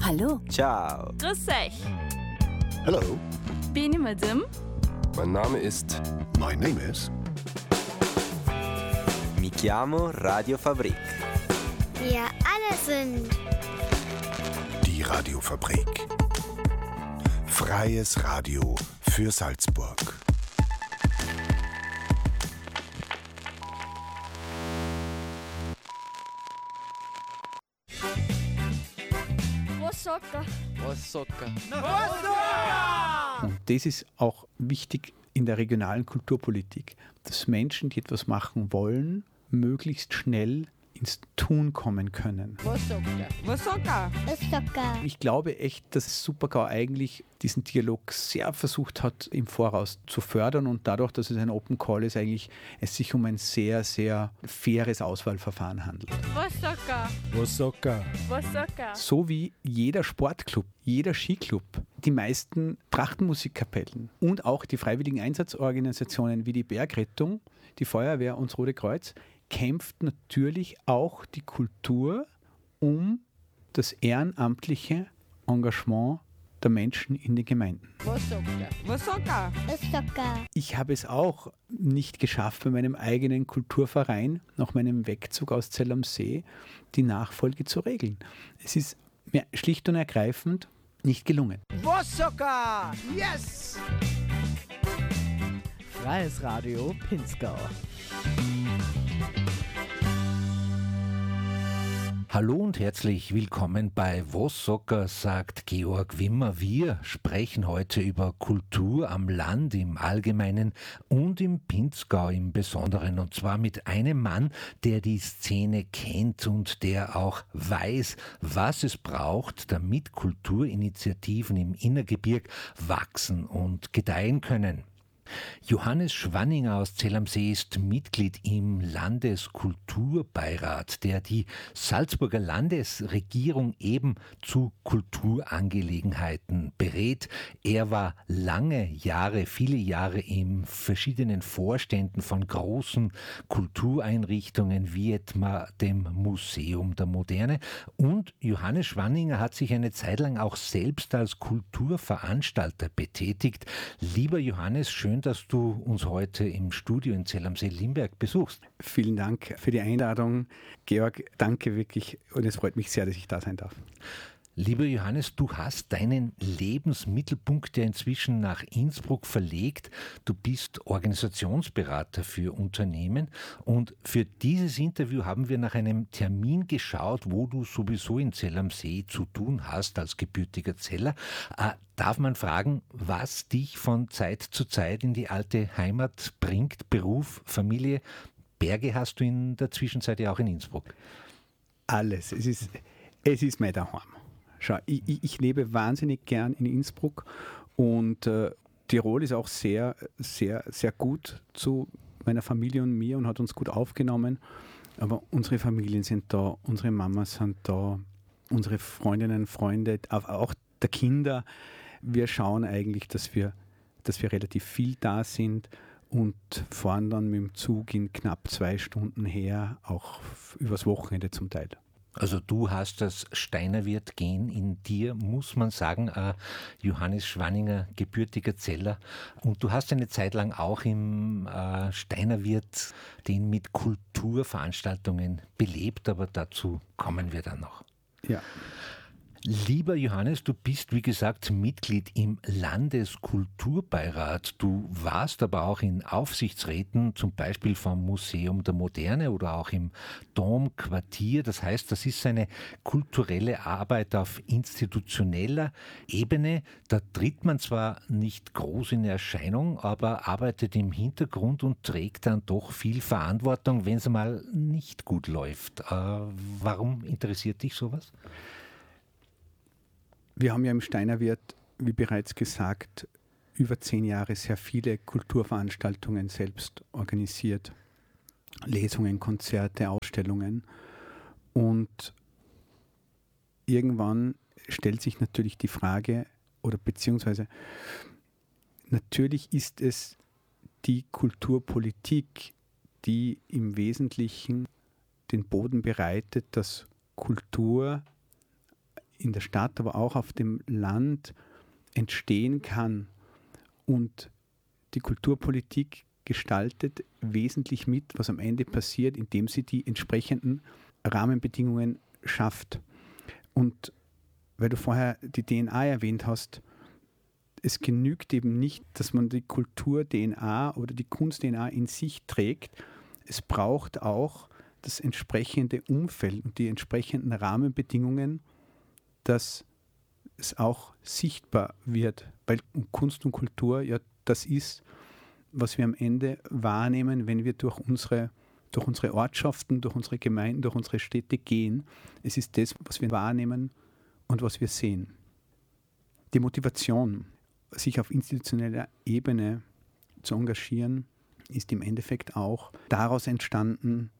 Hallo. Ciao. Grüß euch. Hello. Bin ich Madame? Mein Name ist. My name is. Mi chiamo Radio Fabrik. Wir alle sind Die Radiofabrik. Freies Radio für Salzburg. Osaka. Und das ist auch wichtig in der regionalen Kulturpolitik, dass Menschen, die etwas machen wollen, möglichst schnell ins Tun kommen können. Osaka. Osaka. Ich glaube echt, dass Super-GAU eigentlich diesen Dialog sehr versucht hat, im Voraus zu fördern und dadurch, dass es ein Open Call ist, eigentlich es sich um ein sehr, sehr faires Auswahlverfahren handelt. Osaka. So wie jeder Sportclub, jeder Skiclub, die meisten Trachtenmusikkapellen und auch die freiwilligen Einsatzorganisationen wie die Bergrettung, die Feuerwehr und das Rote Kreuz, kämpft natürlich auch die Kultur um das ehrenamtliche Engagement der Menschen in den Gemeinden. Osaka. Osaka. Ich habe es auch nicht geschafft, bei meinem eigenen Kulturverein nach meinem Wegzug aus Zell am See die Nachfolge zu regeln. Es ist mir schlicht und ergreifend nicht gelungen. Osaka! Yes! Freies Radio Pinzgau. Hallo und herzlich willkommen bei Osaka, sagt Georg Wimmer. Wir sprechen heute über Kultur am Land im Allgemeinen und im Pinzgau im Besonderen. Und zwar mit einem Mann, der die Szene kennt und der auch weiß, was es braucht, damit Kulturinitiativen im Innergebirg wachsen und gedeihen können. Johannes Schwanninger aus Zell am See ist Mitglied im Landeskulturbeirat, der die Salzburger Landesregierung eben zu Kulturangelegenheiten berät. Er war viele Jahre in verschiedenen Vorständen von großen Kultureinrichtungen wie etwa dem Museum der Moderne. Und Johannes Schwanninger hat sich eine Zeit lang auch selbst als Kulturveranstalter betätigt. Lieber Johannes, schön, dass du uns heute im Studio in Zell am See-Limberg besuchst. Vielen Dank für die Einladung. Georg, danke wirklich und es freut mich sehr, dass ich da sein darf. Lieber Johannes, du hast deinen Lebensmittelpunkt ja inzwischen nach Innsbruck verlegt. Du bist Organisationsberater für Unternehmen und für dieses Interview haben wir nach einem Termin geschaut, wo du sowieso in Zell am See zu tun hast als gebürtiger Zeller. Darf man fragen, was dich von Zeit zu Zeit in die alte Heimat bringt? Beruf, Familie, Berge hast du in der Zwischenzeit ja auch in Innsbruck. Alles. Es ist mein Daheim. Schau, ich lebe wahnsinnig gern in Innsbruck und Tirol ist auch sehr, sehr, sehr gut zu meiner Familie und mir und hat uns gut aufgenommen. Aber unsere Familien sind da, unsere Mamas sind da, unsere Freundinnen, Freunde, auch der Kinder. Wir schauen eigentlich, dass wir relativ viel da sind und fahren dann mit dem Zug in knapp 2 Stunden her, auch übers Wochenende zum Teil. Also du hast das Steinerwirt-Gen in dir, muss man sagen, Johannes Schwanninger, gebürtiger Zeller. Und du hast eine Zeit lang auch im Steinerwirt den mit Kulturveranstaltungen belebt, aber dazu kommen wir dann noch. Ja. Lieber Johannes, du bist, wie gesagt, Mitglied im Landeskulturbeirat. Du warst aber auch in Aufsichtsräten, zum Beispiel vom Museum der Moderne oder auch im Domquartier. Das heißt, das ist eine kulturelle Arbeit auf institutioneller Ebene. Da tritt man zwar nicht groß in Erscheinung, aber arbeitet im Hintergrund und trägt dann doch viel Verantwortung, wenn es mal nicht gut läuft. Warum interessiert dich sowas? Wir haben ja im Steinerwirt, wie bereits gesagt, über 10 Jahre sehr viele Kulturveranstaltungen selbst organisiert. Lesungen, Konzerte, Ausstellungen. Und irgendwann stellt sich natürlich die Frage, oder beziehungsweise natürlich ist es die Kulturpolitik, die im Wesentlichen den Boden bereitet, dass Kultur in der Stadt, aber auch auf dem Land entstehen kann. Und die Kulturpolitik gestaltet wesentlich mit, was am Ende passiert, indem sie die entsprechenden Rahmenbedingungen schafft. Und weil du vorher die DNA erwähnt hast, es genügt eben nicht, dass man die Kultur-DNA oder die Kunst-DNA in sich trägt. Es braucht auch das entsprechende Umfeld und die entsprechenden Rahmenbedingungen, dass es auch sichtbar wird. Weil Kunst und Kultur ja das ist, was wir am Ende wahrnehmen, wenn wir durch unsere Ortschaften, durch unsere Gemeinden, durch unsere Städte gehen. Es ist das, was wir wahrnehmen und was wir sehen. Die Motivation, sich auf institutioneller Ebene zu engagieren, ist im Endeffekt auch daraus entstanden,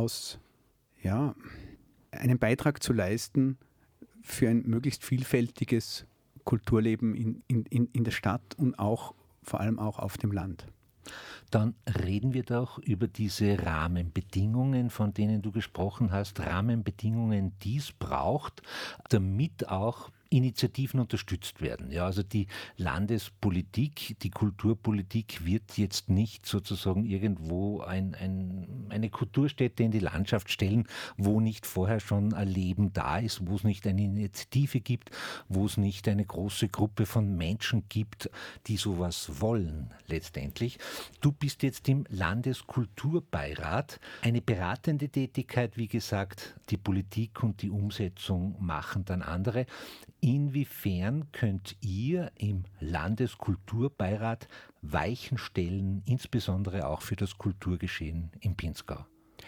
einen Beitrag zu leisten für ein möglichst vielfältiges Kulturleben in der Stadt und auch vor allem auch auf dem Land. Dann reden wir doch über diese Rahmenbedingungen, von denen du gesprochen hast. Rahmenbedingungen, die es braucht, damit auch Initiativen unterstützt werden. Ja, also die Landespolitik, die Kulturpolitik wird jetzt nicht sozusagen irgendwo eine Kulturstätte in die Landschaft stellen, wo nicht vorher schon ein Leben da ist, wo es nicht eine Initiative gibt, wo es nicht eine große Gruppe von Menschen gibt, die sowas wollen letztendlich. Du bist jetzt im Landeskulturbeirat. Eine beratende Tätigkeit, wie gesagt, die Politik und die Umsetzung machen dann andere. Inwiefern könnt ihr im Landeskulturbeirat Weichen stellen, insbesondere auch für das Kulturgeschehen im Pinzgau?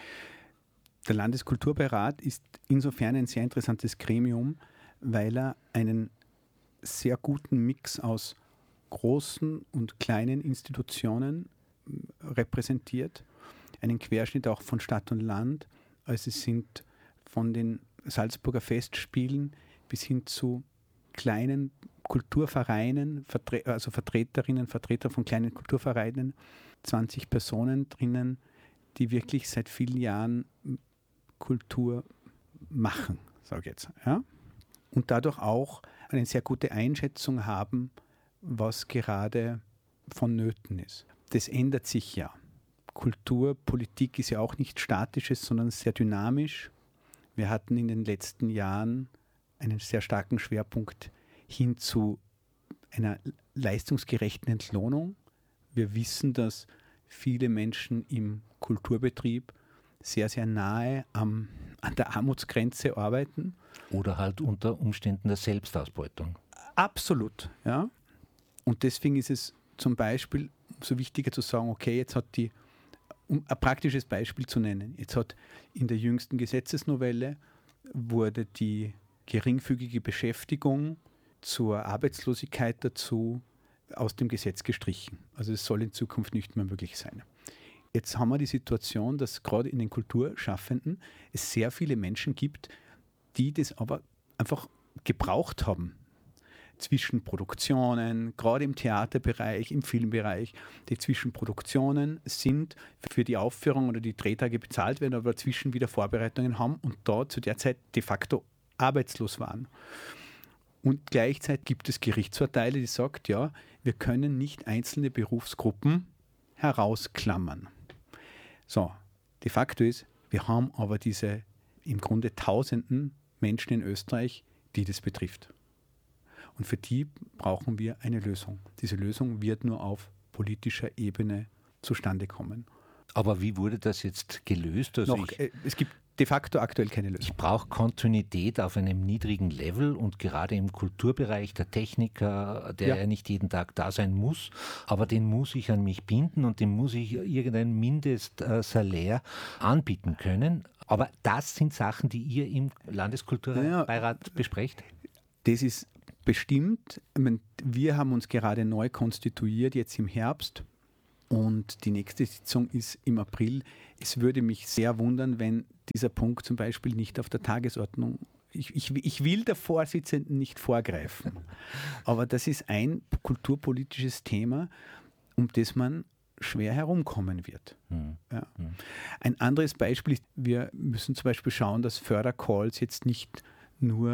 Der Landeskulturbeirat ist insofern ein sehr interessantes Gremium, weil er einen sehr guten Mix aus großen und kleinen Institutionen repräsentiert, einen Querschnitt auch von Stadt und Land. Also es sind von den Salzburger Festspielen bis hin zu kleinen Kulturvereinen, also Vertreterinnen, Vertreter von kleinen Kulturvereinen, 20 Personen drinnen, die wirklich seit vielen Jahren Kultur machen, sage ich jetzt. Ja? Und dadurch auch eine sehr gute Einschätzung haben, was gerade vonnöten ist. Das ändert sich ja. Kulturpolitik ist ja auch nichts Statisches, sondern sehr dynamisch. Wir hatten in den letzten Jahren einen sehr starken Schwerpunkt hin zu einer leistungsgerechten Entlohnung. Wir wissen, dass viele Menschen im Kulturbetrieb sehr, sehr nahe an der Armutsgrenze arbeiten. Oder halt unter Umständen der Selbstausbeutung. Absolut, ja. Und deswegen ist es zum Beispiel so wichtiger zu sagen, okay, jetzt hat um ein praktisches Beispiel zu nennen, jetzt hat in der jüngsten Gesetzesnovelle wurde die geringfügige Beschäftigung zur Arbeitslosigkeit dazu aus dem Gesetz gestrichen. Also es soll in Zukunft nicht mehr möglich sein. Jetzt haben wir die Situation, dass gerade in den Kulturschaffenden es sehr viele Menschen gibt, die das aber einfach gebraucht haben. Zwischen Produktionen, gerade im Theaterbereich, im Filmbereich, die Zwischenproduktionen sind für die Aufführung oder die Drehtage bezahlt werden, aber dazwischen wieder Vorbereitungen haben und da zu der Zeit de facto arbeitslos waren. Und gleichzeitig gibt es Gerichtsurteile, die sagen, ja, wir können nicht einzelne Berufsgruppen herausklammern. So, de facto ist, wir haben aber diese im Grunde Tausenden Menschen in Österreich, die das betrifft. Und für die brauchen wir eine Lösung. Diese Lösung wird nur auf politischer Ebene zustande kommen. Aber wie wurde das jetzt gelöst? Also es gibt de facto aktuell keine Lösung. Ich brauche Kontinuität auf einem niedrigen Level und gerade im Kulturbereich, der Techniker, der ja nicht jeden Tag da sein muss, aber den muss ich an mich binden und dem muss ich irgendein Mindestsalär anbieten können. Aber das sind Sachen, die ihr im Landeskulturbeirat besprecht? Das ist bestimmt. Wir haben uns gerade neu konstituiert, jetzt im Herbst. Und die nächste Sitzung ist im April. Es würde mich sehr wundern, wenn dieser Punkt zum Beispiel nicht auf der Tagesordnung, ich will der Vorsitzenden nicht vorgreifen, aber das ist ein kulturpolitisches Thema, um das man schwer herumkommen wird. Ja. Ein anderes Beispiel ist, wir müssen zum Beispiel schauen, dass Fördercalls jetzt nicht nur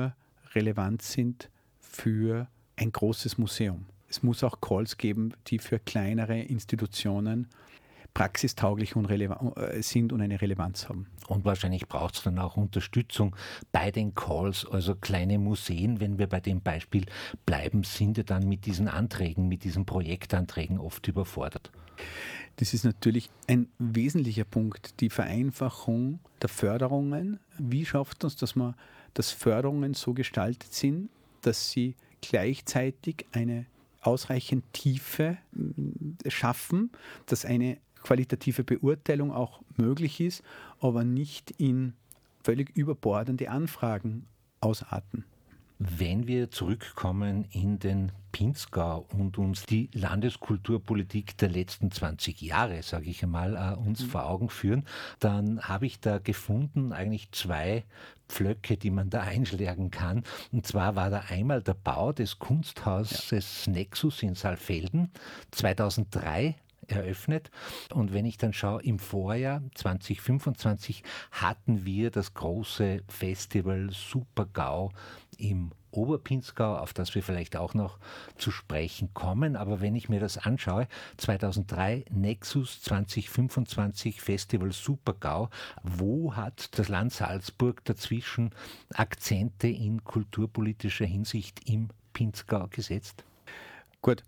relevant sind für ein großes Museum. Es muss auch Calls geben, die für kleinere Institutionen praxistauglich sind und eine Relevanz haben. Und wahrscheinlich braucht es dann auch Unterstützung bei den Calls, also kleine Museen, wenn wir bei dem Beispiel bleiben, sind ja dann mit diesen Anträgen, mit diesen Projektanträgen oft überfordert. Das ist natürlich ein wesentlicher Punkt, die Vereinfachung der Förderungen. Wie schafft uns, dass Förderungen so gestaltet sind, dass sie gleichzeitig eine ausreichend Tiefe schaffen, dass eine qualitative Beurteilung auch möglich ist, aber nicht in völlig überbordende Anfragen ausarten. Wenn wir zurückkommen in den Pinzgau und uns die Landeskulturpolitik der letzten 20 Jahre, sage ich einmal, uns vor Augen führen, dann habe ich da gefunden eigentlich 2 Pflöcke, die man da einschlagen kann. Und zwar war da einmal der Bau des Kunsthauses Nexus in Saalfelden, 2003 eröffnet. Und wenn ich dann schaue, im Vorjahr 2025 hatten wir das große Festival Super-GAU im Oberpinzgau, auf das wir vielleicht auch noch zu sprechen kommen. Aber wenn ich mir das anschaue, 2003 Nexus, 2025 Festival Super-GAU, wo hat das Land Salzburg dazwischen Akzente in kulturpolitischer Hinsicht im Pinzgau gesetzt? Gut,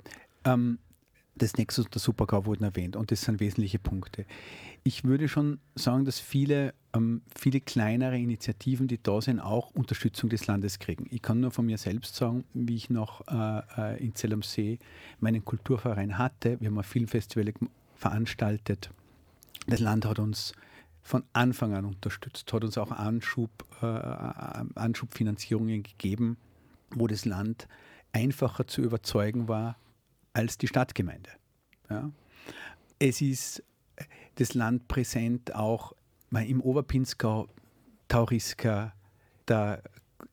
das Nexus und der Super-GAU wurden erwähnt und das sind wesentliche Punkte. Ich würde schon sagen, dass viele kleinere Initiativen, die da sind, auch Unterstützung des Landes kriegen. Ich kann nur von mir selbst sagen, wie ich noch in Zell am See meinen Kulturverein hatte. Wir haben ein Filmfestival veranstaltet. Das Land hat uns von Anfang an unterstützt, hat uns auch Anschubfinanzierungen gegeben, wo das Land einfacher zu überzeugen war als die Stadtgemeinde. Ja. Es ist das Land präsent auch im Oberpinzgau, der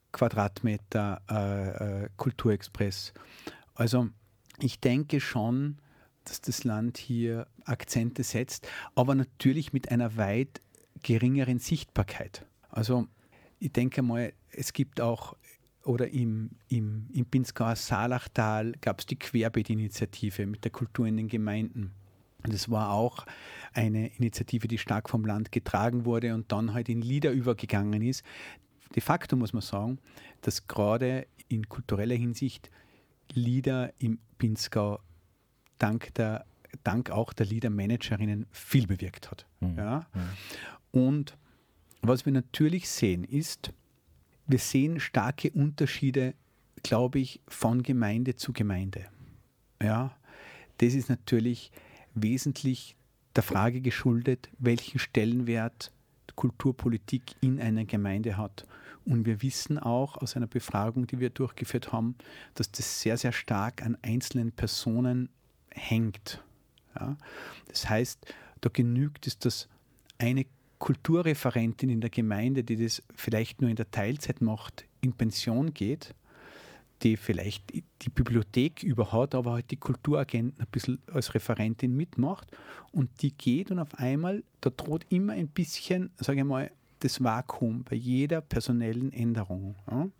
Quadratmeter Kulturexpress. Also ich denke schon, dass das Land hier Akzente setzt, aber natürlich mit einer weit geringeren Sichtbarkeit. Also ich denke mal, es gibt auch oder im Pinzgauer Saalachtal gab es die Querbeet-Initiative mit der Kultur in den Gemeinden. Und das war auch eine Initiative, die stark vom Land getragen wurde und dann halt in Lieder übergegangen ist. De facto muss man sagen, dass gerade in kultureller Hinsicht Lieder im Pinzgau dank auch der Liedermanagerinnen viel bewirkt hat. Ja? Und was wir natürlich sehen ist, wir sehen starke Unterschiede, glaube ich, von Gemeinde zu Gemeinde. Ja, das ist natürlich wesentlich der Frage geschuldet, welchen Stellenwert Kulturpolitik in einer Gemeinde hat. Und wir wissen auch aus einer Befragung, die wir durchgeführt haben, dass das sehr, sehr stark an einzelnen Personen hängt. Ja? Das heißt, da genügt es, dass eine Kulturreferentin in der Gemeinde, die das vielleicht nur in der Teilzeit macht, in Pension geht, die vielleicht die Bibliothek über hat, aber halt die Kulturagenten ein bisschen als Referentin mitmacht und die geht und auf einmal, da droht immer ein bisschen, sage ich mal, das Vakuum bei jeder personellen Änderung. Ja?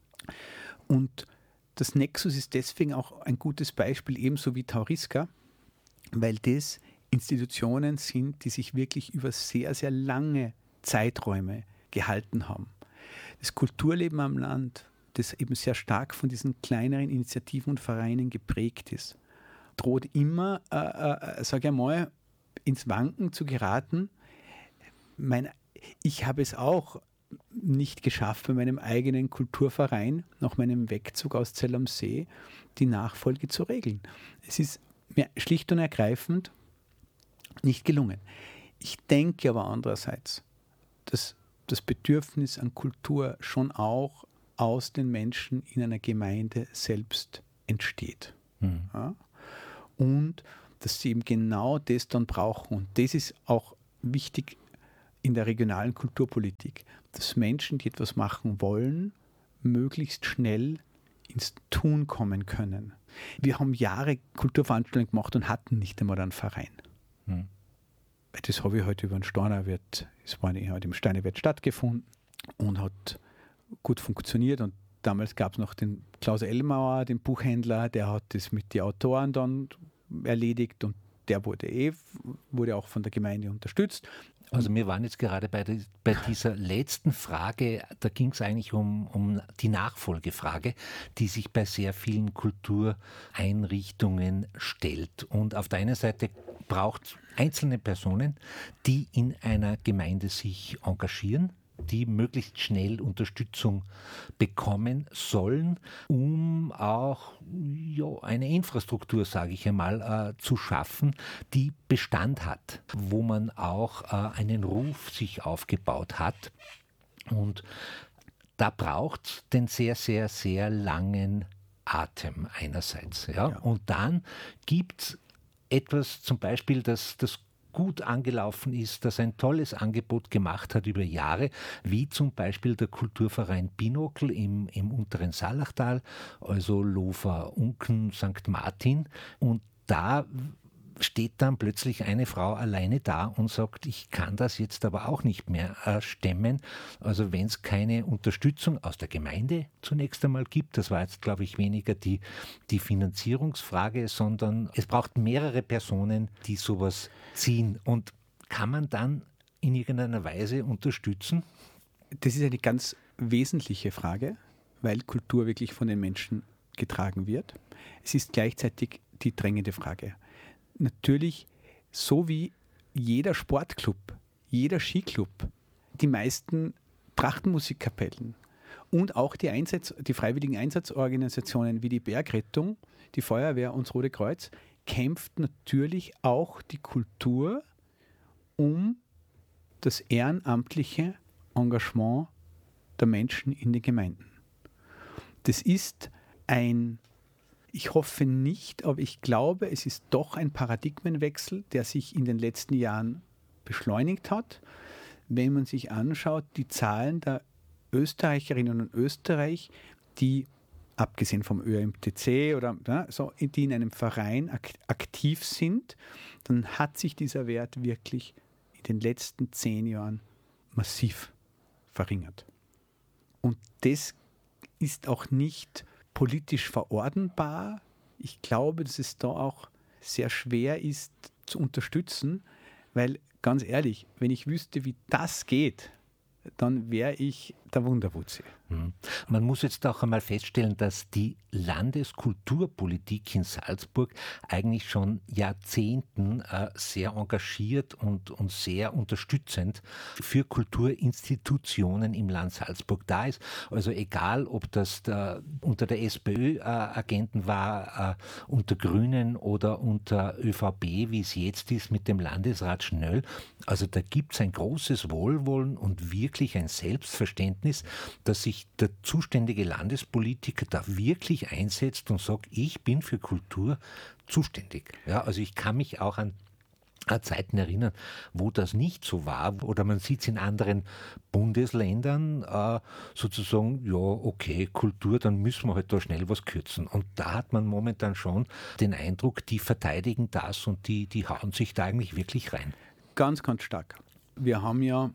Und das Nexus ist deswegen auch ein gutes Beispiel, ebenso wie Tauriska, weil das Institutionen sind, die sich wirklich über sehr, sehr lange Zeiträume gehalten haben. Das Kulturleben am Land, das eben sehr stark von diesen kleineren Initiativen und Vereinen geprägt ist, droht immer, sage ich mal, ins Wanken zu geraten. Ich habe es auch nicht geschafft, bei meinem eigenen Kulturverein, nach meinem Wegzug aus Zell am See, die Nachfolge zu regeln. Es ist mir schlicht und ergreifend nicht gelungen. Ich denke aber andererseits, dass das Bedürfnis an Kultur schon auch aus den Menschen in einer Gemeinde selbst entsteht. Ja? Und dass sie eben genau das dann brauchen. Und das ist auch wichtig in der regionalen Kulturpolitik, dass Menschen, die etwas machen wollen, möglichst schnell ins Tun kommen können. Wir haben Jahre Kulturveranstaltungen gemacht und hatten nicht einmal einen Verein. Das habe ich heute über den Steinerwirt, es war halt im Steinerwirt stattgefunden und hat gut funktioniert und damals gab es noch den Klaus Ellmauer, den Buchhändler, der hat das mit den Autoren dann erledigt und der wurde auch von der Gemeinde unterstützt. Also wir waren jetzt gerade bei dieser letzten Frage, da ging es eigentlich um die Nachfolgefrage, die sich bei sehr vielen Kultureinrichtungen stellt. Und auf der einen Seite braucht es einzelne Personen, die in einer Gemeinde sich engagieren, die möglichst schnell Unterstützung bekommen sollen, um auch eine Infrastruktur, sage ich einmal, zu schaffen, die Bestand hat, wo man auch einen Ruf sich aufgebaut hat. Und da braucht es den sehr, sehr, sehr langen Atem einerseits. Ja? Und dann gibt es etwas, zum Beispiel, das gut angelaufen ist, das ein tolles Angebot gemacht hat über Jahre, wie zum Beispiel der Kulturverein Binokl im unteren Saalachtal, also Lofer, Unken, St. Martin. Und da steht dann plötzlich eine Frau alleine da und sagt, ich kann das jetzt aber auch nicht mehr stemmen. Also wenn es keine Unterstützung aus der Gemeinde zunächst einmal gibt, das war jetzt, glaube ich, weniger die Finanzierungsfrage, sondern es braucht mehrere Personen, die sowas ziehen. Und kann man dann in irgendeiner Weise unterstützen? Das ist eine ganz wesentliche Frage, weil Kultur wirklich von den Menschen getragen wird. Es ist gleichzeitig die drängende Frage. Natürlich, so wie jeder Sportclub, jeder Skiclub, die meisten Trachtenmusikkapellen und auch die freiwilligen Einsatzorganisationen wie die Bergrettung, die Feuerwehr und das Rote Kreuz, kämpft natürlich auch die Kultur um das ehrenamtliche Engagement der Menschen in den Gemeinden. Das ist ich hoffe nicht, aber ich glaube, es ist doch ein Paradigmenwechsel, der sich in den letzten Jahren beschleunigt hat. Wenn man sich anschaut, die Zahlen der Österreicherinnen und Österreicher, die, abgesehen vom ÖMTC oder die in einem Verein aktiv sind, dann hat sich dieser Wert wirklich in den letzten 10 Jahren massiv verringert. Und das ist auch nicht politisch verordnbar. Ich glaube, dass es da auch sehr schwer ist zu unterstützen, weil ganz ehrlich, wenn ich wüsste, wie das geht, dann wäre ich der Wunderwutzi. Man muss jetzt auch einmal feststellen, dass die Landeskulturpolitik in Salzburg eigentlich schon Jahrzehnten sehr engagiert und sehr unterstützend für Kulturinstitutionen im Land Salzburg da ist. Also egal, ob das unter der SPÖ-Agenten war, unter Grünen oder unter ÖVP, wie es jetzt ist mit dem Landesrat Schnöll. Also da gibt es ein großes Wohlwollen und wirklich ein Selbstverständnis, dass sich der zuständige Landespolitiker da wirklich einsetzt und sagt, ich bin für Kultur zuständig. Ja, also ich kann mich auch an Zeiten erinnern, wo das nicht so war, oder man sieht es in anderen Bundesländern sozusagen, ja, okay, Kultur, dann müssen wir halt da schnell was kürzen. Und da hat man momentan schon den Eindruck, die verteidigen das und die hauen sich da eigentlich wirklich rein. Ganz, ganz stark. Wir haben ja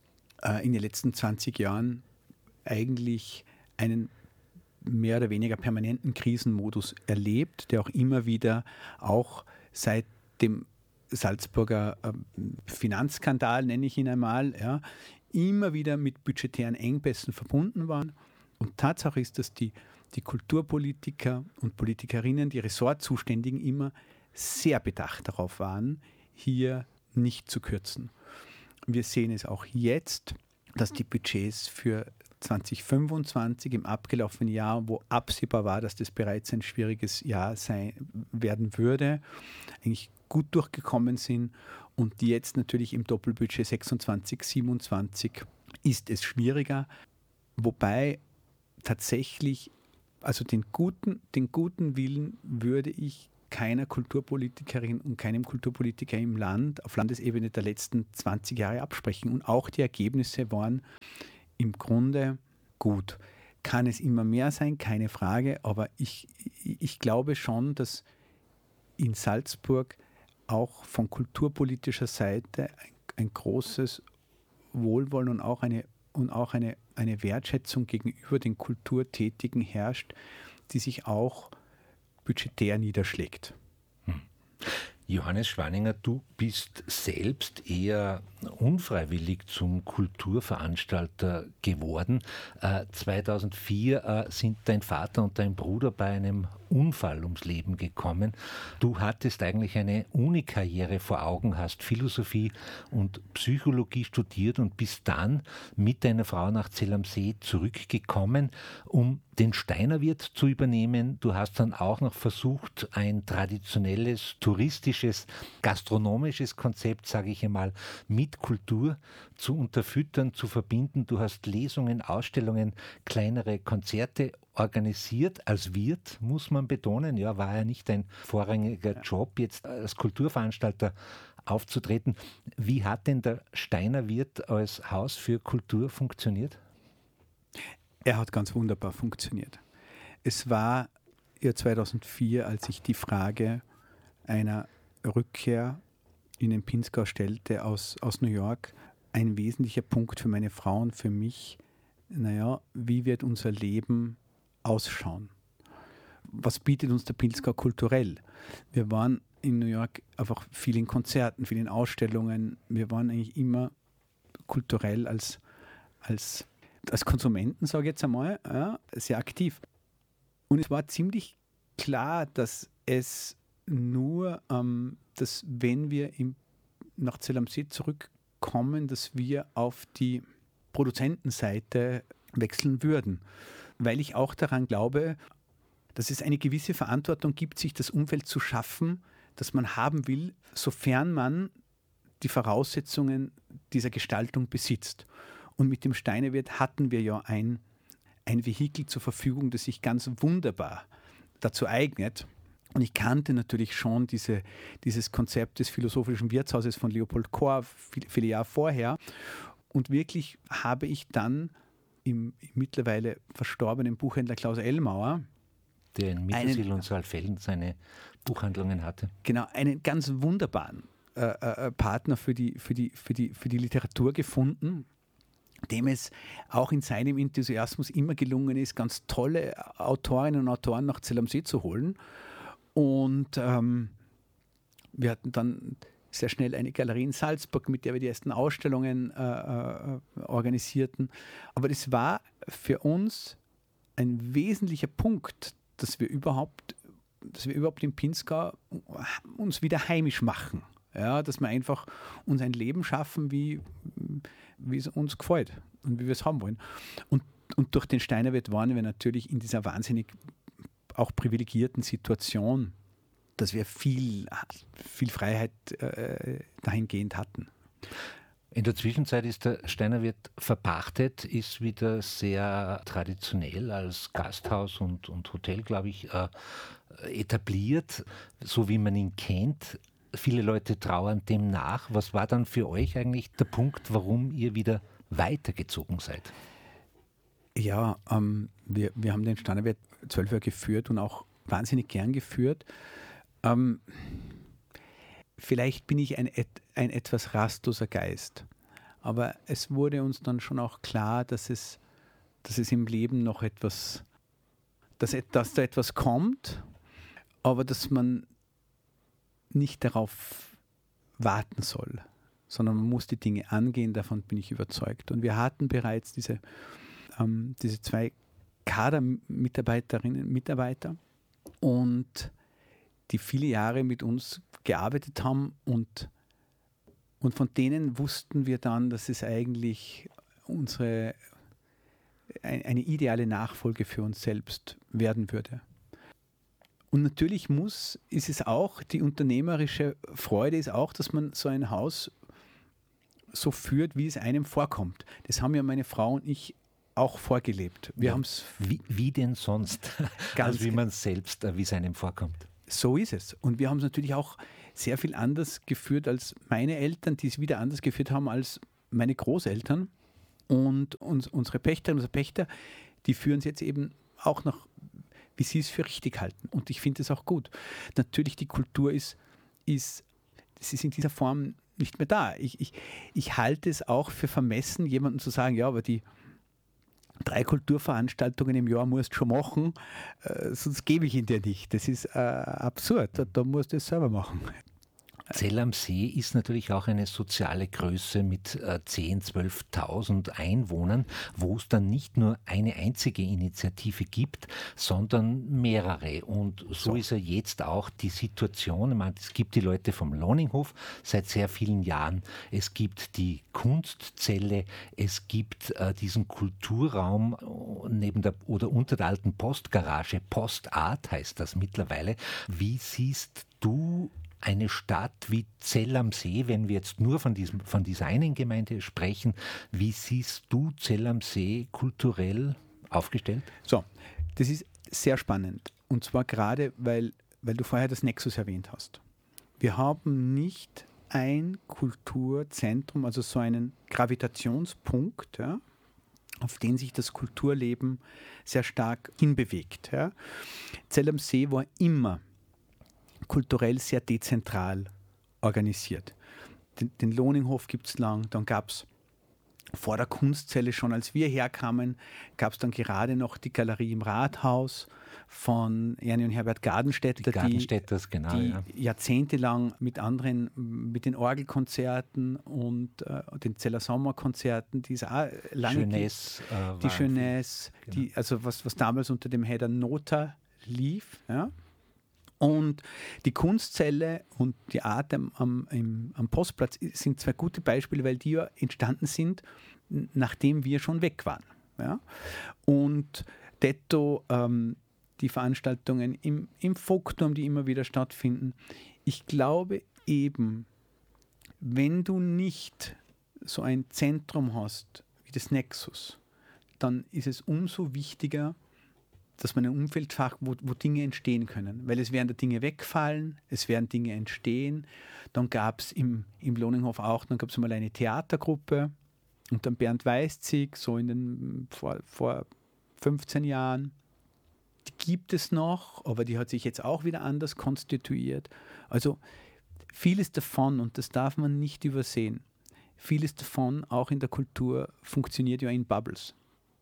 in den letzten 20 Jahren eigentlich einen mehr oder weniger permanenten Krisenmodus erlebt, der auch immer wieder auch seit dem Salzburger Finanzskandal, nenne ich ihn einmal, ja, immer wieder mit budgetären Engpässen verbunden waren. Und Tatsache ist, dass die Kulturpolitiker und Politikerinnen, die Ressortzuständigen immer sehr bedacht darauf waren, hier nicht zu kürzen. Wir sehen es auch jetzt, dass die Budgets für 2025 im abgelaufenen Jahr, wo absehbar war, dass das bereits ein schwieriges Jahr werden würde, eigentlich gut durchgekommen sind. Und jetzt natürlich im Doppelbudget 26, 27 ist es schwieriger. Wobei tatsächlich, also den guten Willen würde ich keiner Kulturpolitikerin und keinem Kulturpolitiker im Land auf Landesebene der letzten 20 Jahre absprechen. Und auch die Ergebnisse waren im Grunde gut. Kann es immer mehr sein? Keine Frage. Aber ich glaube schon, dass in Salzburg auch von kulturpolitischer Seite ein großes Wohlwollen und auch eine und auch eine Wertschätzung gegenüber den Kulturtätigen herrscht, die sich auch budgetär niederschlägt. Johannes Schwaninger, du bist selbst eher unfreiwillig zum Kulturveranstalter geworden. 2004 sind dein Vater und dein Bruder bei einem Unfall ums Leben gekommen. Du hattest eigentlich eine Unikarriere vor Augen, hast Philosophie und Psychologie studiert und bist dann mit deiner Frau nach Zell am See zurückgekommen, um den Steinerwirt zu übernehmen. Du hast dann auch noch versucht, ein traditionelles, touristisches, gastronomisches Konzept, sage ich einmal, mit Kultur zu unterfüttern, zu verbinden. Du hast Lesungen, Ausstellungen, kleinere Konzerte organisiert. Als Wirt, muss man betonen, ja, war ja nicht ein vorrangiger Job, jetzt als Kulturveranstalter aufzutreten. Wie hat denn der Steinerwirt als Haus für Kultur funktioniert? Er hat ganz wunderbar funktioniert. Es war ja 2004, als ich die Frage einer Rückkehr in den Pinzgau stellte aus New York, ein wesentlicher Punkt für meine Frau und für mich, wie wird unser Leben ausschauen? Was bietet uns der Pinzgau kulturell? Wir waren in New York einfach viel in Konzerten, viel in Ausstellungen. Wir waren eigentlich immer kulturell als Konsumenten, sage ich jetzt einmal, sehr aktiv. Und es war ziemlich klar, dass es nur, dass wenn wir nach Zell am See zurückkommen, dass wir auf die Produzentenseite wechseln würden. Weil ich auch daran glaube, dass es eine gewisse Verantwortung gibt, sich das Umfeld zu schaffen, das man haben will, sofern man die Voraussetzungen dieser Gestaltung besitzt. Und mit dem Steinerwirt hatten wir ja ein Vehikel zur Verfügung, das sich ganz wunderbar dazu eignet. Und ich kannte natürlich schon dieses Konzept des philosophischen Wirtshauses von Leopold Kohr viele Jahre vorher. Und wirklich habe ich dann im mittlerweile verstorbenen Buchhändler Klaus Ellmauer, der in Mittersill und Saalfelden seine Buchhandlungen hatte. Genau, einen ganz wunderbaren Partner für die Literatur gefunden, dem es auch in seinem Enthusiasmus immer gelungen ist, ganz tolle Autorinnen und Autoren nach Zell am See zu holen. Und wir hatten dann sehr schnell eine Galerie in Salzburg, mit der wir die ersten Ausstellungen organisierten. Aber das war für uns ein wesentlicher Punkt, dass wir überhaupt im Pinzgau uns wieder heimisch machen. Ja, dass wir einfach uns ein Leben schaffen, wie es uns gefällt und wie wir es haben wollen. Und durch den Steinerwirt waren wir natürlich in dieser wahnsinnig auch privilegierten Situation, dass wir viel Freiheit dahingehend hatten. In der Zwischenzeit ist der Steinerwirt verpachtet, ist wieder sehr traditionell als Gasthaus und Hotel, glaube ich, etabliert, so wie man ihn kennt. Viele Leute trauern dem nach. Was war dann für euch eigentlich der Punkt, warum ihr wieder weitergezogen seid? Ja, wir haben den Steinerwirt 12 Jahre geführt und auch wahnsinnig gern geführt. Vielleicht bin ich ein etwas rastloser Geist, aber es wurde uns dann schon auch klar, dass es im Leben noch dass da etwas kommt, aber dass man nicht darauf warten soll, sondern man muss die Dinge angehen, davon bin ich überzeugt. Und wir hatten bereits diese 2 Kadermitarbeiterinnen und Mitarbeiter, und die viele Jahre mit uns gearbeitet haben, und von denen wussten wir dann, dass es eigentlich eine ideale Nachfolge für uns selbst werden würde. Und natürlich ist es auch, die unternehmerische Freude ist auch, dass man so ein Haus so führt, wie es einem vorkommt. Das haben ja meine Frau und ich auch vorgelebt. Wir haben's wie denn sonst? Als wie man selbst, wie es einem vorkommt. So ist es. Und wir haben es natürlich auch sehr viel anders geführt als meine Eltern, die es wieder anders geführt haben als meine Großeltern. Und unsere Pächterinnen und Pächter, die führen es jetzt eben auch noch, wie sie es für richtig halten. Und ich finde es auch gut. Natürlich, die Kultur es ist in dieser Form nicht mehr da. Ich halte es auch für vermessen, jemandem zu sagen, ja, aber die 3 Kulturveranstaltungen im Jahr musst du schon machen, sonst gebe ich ihn dir nicht. Das ist absurd, da musst du es selber machen. Zell am See ist natürlich auch eine soziale Größe mit 10.000, 12.000 Einwohnern, wo es dann nicht nur eine einzige Initiative gibt, sondern mehrere. Und so ist ja jetzt auch die Situation. Ich meine, es gibt die Leute vom Loninghof seit sehr vielen Jahren. Es gibt die Kunstzelle, es gibt diesen Kulturraum neben der oder unter der alten Postgarage. Postart heißt das mittlerweile. Wie siehst du eine Stadt wie Zell am See, wenn wir jetzt nur von dieser einen Gemeinde sprechen, wie siehst du Zell am See kulturell aufgestellt? So, das ist sehr spannend. Und zwar gerade, weil du vorher das Nexus erwähnt hast. Wir haben nicht ein Kulturzentrum, also so einen Gravitationspunkt, ja, auf den sich das Kulturleben sehr stark hinbewegt. Ja. Zell am See war immer kulturell sehr dezentral organisiert. Den Loninghof gibt es lang, dann gab es vor der Kunstzelle schon, als wir herkamen, gab es dann gerade noch die Galerie im Rathaus von Ernie und Herbert Gardenstädter, die jahrzehntelang mit den Orgelkonzerten und den Zeller Sommerkonzerten, die es auch lange Jeunesse, die Jeunesse, genau. Also was damals unter dem Header Nota lief, ja. Und die Kunstzelle und die Art am Postplatz sind 2 gute Beispiele, weil die ja entstanden sind, nachdem wir schon weg waren. Ja? Und detto die Veranstaltungen im Folkturm, die immer wieder stattfinden. Ich glaube eben, wenn du nicht so ein Zentrum hast wie das Nexus, dann ist es umso wichtiger, dass man ein Umfeld hat, wo Dinge entstehen können. Weil es werden da Dinge wegfallen, es werden Dinge entstehen. Dann gab es im Loninghof auch, dann gab es mal eine Theatergruppe und dann Bernd Weißzig, so vor 15 Jahren. Die gibt es noch, aber die hat sich jetzt auch wieder anders konstituiert. Also vieles davon, und das darf man nicht übersehen, vieles davon, auch in der Kultur, funktioniert ja in Bubbles.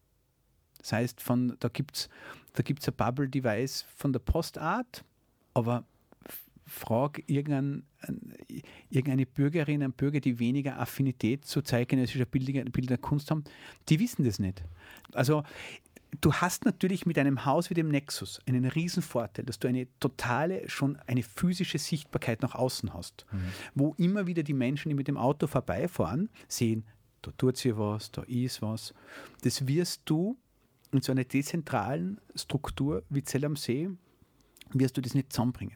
Das heißt, da gibt's eine Bubble, die weiß von der Postart, aber frag irgendeine Bürgerin, einen Bürger, die weniger Affinität zu zeitgenössischer bildender Kunst haben, die wissen das nicht. Also du hast natürlich mit einem Haus wie dem Nexus einen riesen Vorteil, dass du schon eine physische Sichtbarkeit nach außen hast, wo immer wieder die Menschen, die mit dem Auto vorbeifahren, sehen, da tut sich was, da ist was. Das wirst du in so einer dezentralen Struktur wie Zell am See, wirst du das nicht zusammenbringen.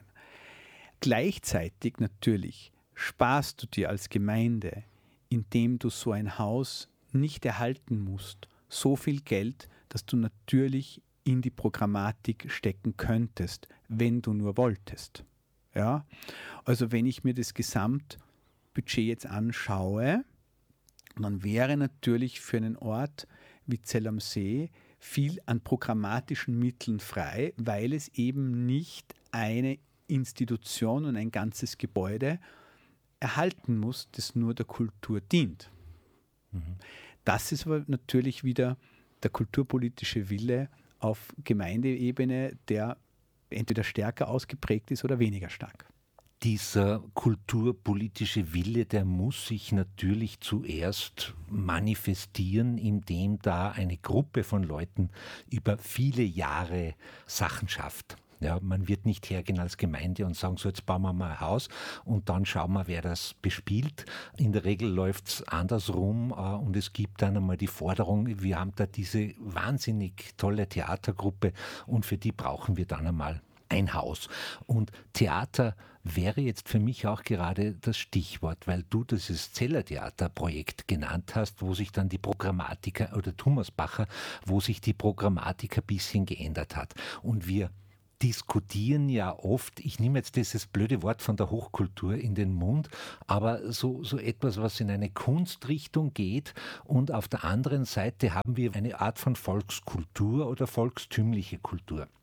Gleichzeitig natürlich sparst du dir als Gemeinde, indem du so ein Haus nicht erhalten musst, so viel Geld, dass du natürlich in die Programmatik stecken könntest, wenn du nur wolltest. Ja? Also wenn ich mir das Gesamtbudget jetzt anschaue, dann wäre natürlich für einen Ort wie Zell am See viel an programmatischen Mitteln frei, weil es eben nicht eine Institution und ein ganzes Gebäude erhalten muss, das nur der Kultur dient. Das ist aber natürlich wieder der kulturpolitische Wille auf Gemeindeebene, der entweder stärker ausgeprägt ist oder weniger stark. Dieser kulturpolitische Wille, der muss sich natürlich zuerst manifestieren, indem da eine Gruppe von Leuten über viele Jahre Sachen schafft. Ja, man wird nicht hergehen als Gemeinde und sagen, so jetzt bauen wir mal ein Haus und dann schauen wir, wer das bespielt. In der Regel läuft es andersrum und es gibt dann einmal die Forderung, wir haben da diese wahnsinnig tolle Theatergruppe und für die brauchen wir dann einmal ein Haus. Und Theater wäre jetzt für mich auch gerade das Stichwort, weil du dieses Zellertheaterprojekt genannt hast, wo sich dann die Programmatik oder Thomas Bacher, wo sich die Programmatik ein bisschen geändert hat. Und wir diskutieren ja oft, ich nehme jetzt dieses blöde Wort von der Hochkultur in den Mund, aber so etwas, was in eine Kunstrichtung geht, und auf der anderen Seite haben wir eine Art von Volkskultur oder volkstümliche Kultur.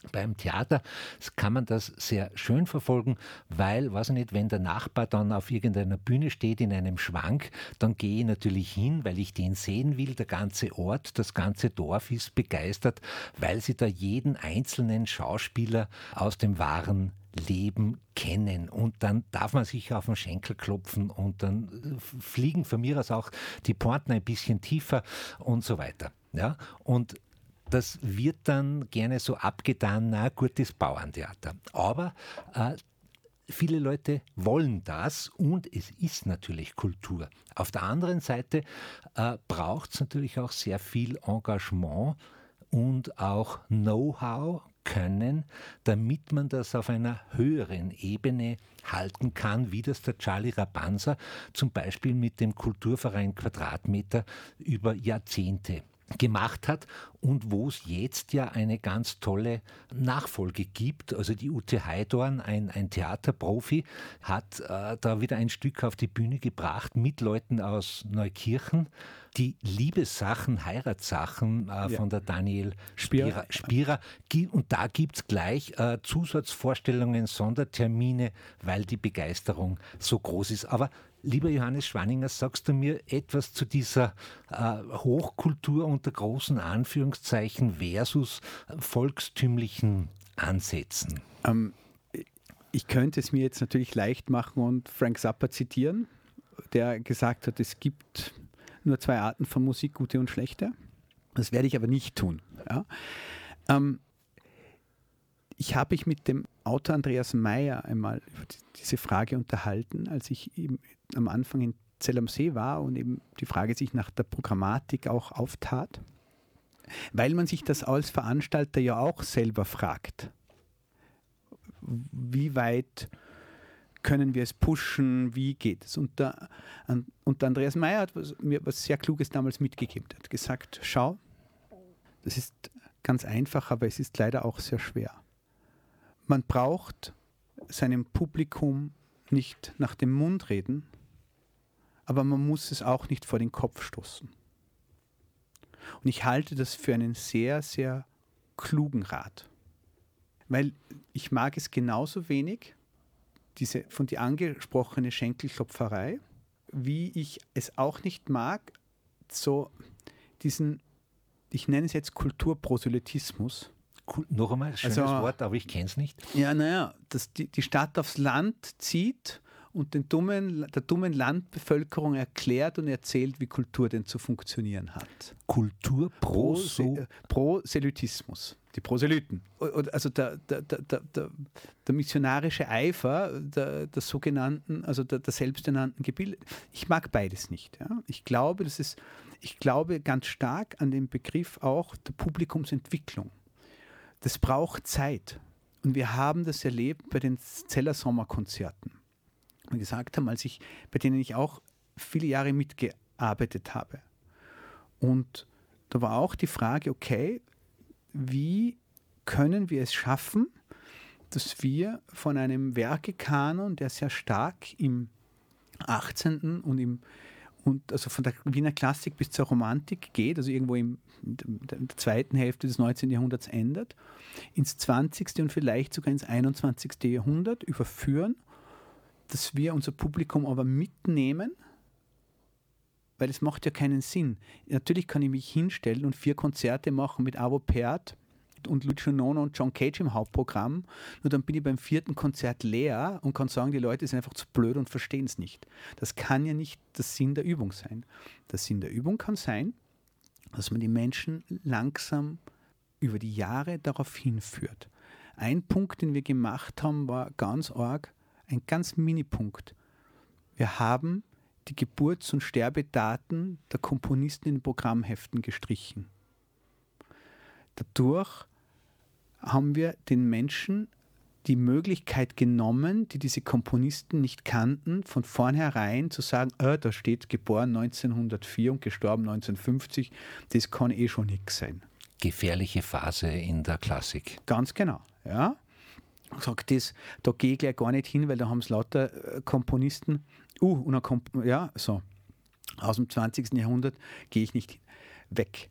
Beim Theater kann man das sehr schön verfolgen, weil, weiß ich nicht, wenn der Nachbar dann auf irgendeiner Bühne steht in einem Schwank, dann gehe ich natürlich hin, weil ich den sehen will. Der ganze Ort, das ganze Dorf ist begeistert, weil sie da jeden einzelnen Schauspieler aus dem wahren Leben kennen. Und dann darf man sich auf den Schenkel klopfen und dann fliegen von mir aus auch die Pointen ein bisschen tiefer und so weiter. Ja? Und das wird dann gerne so abgetan, na gut, das Bauerntheater. Aber viele Leute wollen das und es ist natürlich Kultur. Auf der anderen Seite braucht es natürlich auch sehr viel Engagement und auch Know-how, Können, damit man das auf einer höheren Ebene halten kann, wie das der Charlie Rapanza zum Beispiel mit dem Kulturverein Quadratmeter über Jahrzehnte gemacht hat und wo es jetzt ja eine ganz tolle Nachfolge gibt. Also die Ute Heidorn, ein Theaterprofi, hat da wieder ein Stück auf die Bühne gebracht mit Leuten aus Neukirchen. Die Liebessachen, Heiratssachen von der Daniel Spierer. Und da gibt es gleich Zusatzvorstellungen, Sondertermine, weil die Begeisterung so groß ist. Aber lieber Johannes Schwanninger, sagst du mir etwas zu dieser Hochkultur unter großen Anführungszeichen versus volkstümlichen Ansätzen? Ich könnte es mir jetzt natürlich leicht machen und Frank Zappa zitieren, der gesagt hat, es gibt nur zwei Arten von Musik, gute und schlechte. Das werde ich aber nicht tun. Ja? Ich habe mich mit dem Autor Andreas Meyer einmal über diese Frage unterhalten, als ich eben am Anfang in Zell am See war und eben die Frage sich nach der Programmatik auch auftat, weil man sich das als Veranstalter ja auch selber fragt. Wie weit können wir es pushen, wie geht es? Und Andreas Meyer hat mir was sehr Kluges damals mitgegeben. Er hat gesagt, schau, das ist ganz einfach, aber es ist leider auch sehr schwer. Man braucht seinem Publikum nicht nach dem Mund reden, aber man muss es auch nicht vor den Kopf stoßen. Und ich halte das für einen sehr, sehr klugen Rat. Weil ich mag es genauso wenig, diese von dir angesprochene Schenkelklopferei, wie ich es auch nicht mag, so diesen, ich nenne es jetzt Kulturproselytismus. Noch einmal, schönes Wort, aber ich kenne es nicht. Ja, naja, dass die Stadt aufs Land zieht und der dummen Landbevölkerung erklärt und erzählt, wie Kultur denn zu funktionieren hat. Proselytismus. Die Proselyten. Also der missionarische Eifer der sogenannten, also der selbsternannten Gebilde. Ich mag beides nicht. Ja. Ich glaube ganz stark an den Begriff auch der Publikumsentwicklung. Das braucht Zeit. Und wir haben das erlebt bei den Zeller Sommerkonzerten. Wir gesagt haben, bei denen ich auch viele Jahre mitgearbeitet habe. Und da war auch die Frage, okay, wie können wir es schaffen, dass wir von einem Werkekanon, der sehr stark im 18. und also von der Wiener Klassik bis zur Romantik geht, also irgendwo in der zweiten Hälfte des 19. Jahrhunderts ändert, ins 20. und vielleicht sogar ins 21. Jahrhundert überführen, dass wir unser Publikum aber mitnehmen, weil es macht ja keinen Sinn. Natürlich kann ich mich hinstellen und 4 Konzerte machen mit Arvo Pärt und Lucio Nono und John Cage im Hauptprogramm, nur dann bin ich beim 4. Konzert leer und kann sagen, die Leute sind einfach zu blöd und verstehen es nicht. Das kann ja nicht der Sinn der Übung sein. Der Sinn der Übung kann sein, dass man die Menschen langsam über die Jahre darauf hinführt. Ein Punkt, den wir gemacht haben, war ganz arg, ein ganz Mini-Punkt. Wir haben die Geburts- und Sterbedaten der Komponisten in den Programmheften gestrichen. Dadurch haben wir den Menschen die Möglichkeit genommen, die diese Komponisten nicht kannten, von vornherein zu sagen, da steht geboren 1904 und gestorben 1950, das kann eh schon nichts sein. Gefährliche Phase in der Klassik. Ganz genau, ja. Sagt das, da gehe ich gleich gar nicht hin, weil da haben es lauter Komponisten, aus dem 20. Jahrhundert gehe ich nicht hin. Weg.